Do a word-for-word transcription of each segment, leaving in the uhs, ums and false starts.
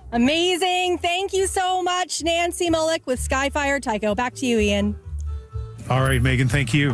Amazing. Thank you so much, Nancy Mullick with Skyfire Tycho. Back to you, Ian. All right, Megan, thank you.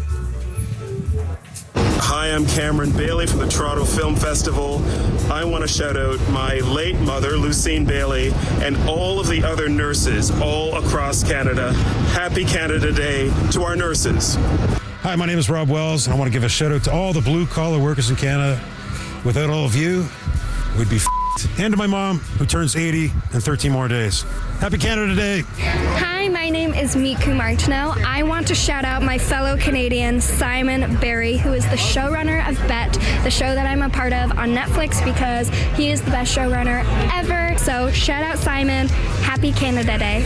Hi, I'm Cameron Bailey from the Toronto Film Festival. I want to shout out my late mother, Lucine Bailey, and all of the other nurses all across Canada. Happy Canada Day to our nurses. Hi, my name is Rob Wells, and I want to give a shout out to all the blue-collar workers in Canada. Without all of you, we'd be f***ed. And to my mom, who turns eighty in thirteen more days. Happy Canada Day. Hi, my name is Miku Martineau. I want to shout out my fellow Canadian, Simon Barry, who is the showrunner of Bet, the show that I'm a part of on Netflix, because he is the best showrunner ever. So shout out Simon. Happy Canada Day.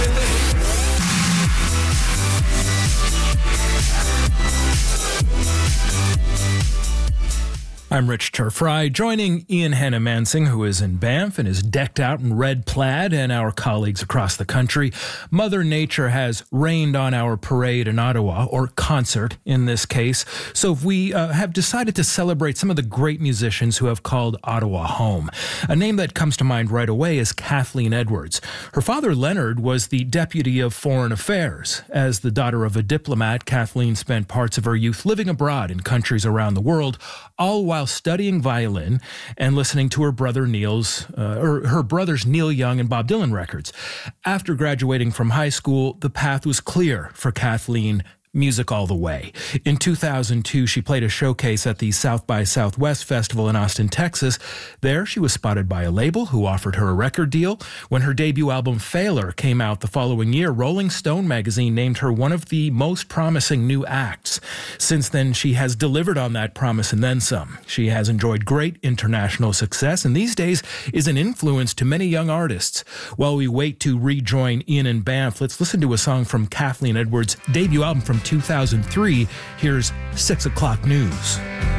I'm Rich Turfry, joining Ian Hannah-Mansing, who is in Banff and is decked out in red plaid, and our colleagues across the country. Mother Nature has rained on our parade in Ottawa, or concert in this case. So we uh, have decided to celebrate some of the great musicians who have called Ottawa home. A name that comes to mind right away is Kathleen Edwards. Her father, Leonard, was the Deputy of Foreign Affairs. As the daughter of a diplomat, Kathleen spent parts of her youth living abroad in countries around the world, all while studying violin and listening to her brother Neil's, uh, or her brothers Neil Young and Bob Dylan records. After graduating from high school, the path was clear for Kathleen. Music all the way. In two thousand two, she played a showcase at the South by Southwest Festival in Austin, Texas. There, she was spotted by a label who offered her a record deal. When her debut album, Failure, came out the following year, Rolling Stone magazine named her one of the most promising new acts. Since then, she has delivered on that promise and then some. She has enjoyed great international success and these days is an influence to many young artists. While we wait to rejoin Ian and Banff, let's listen to a song from Kathleen Edwards' debut album from two thousand three. Here's Six O'Clock News.